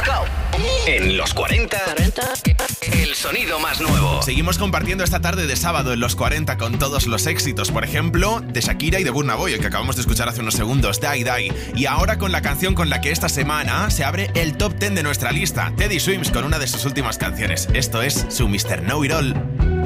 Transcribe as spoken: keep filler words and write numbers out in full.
Go. En los cuarenta, el sonido más nuevo. Seguimos compartiendo esta tarde de sábado en los cuarenta con todos los éxitos. Por ejemplo, de Shakira y de Burna Boy, el que acabamos de escuchar hace unos segundos, Die Die. Y ahora con la canción con la que esta semana se abre el top diez de nuestra lista, Teddy Swims con una de sus últimas canciones. Esto es su mister Know It All.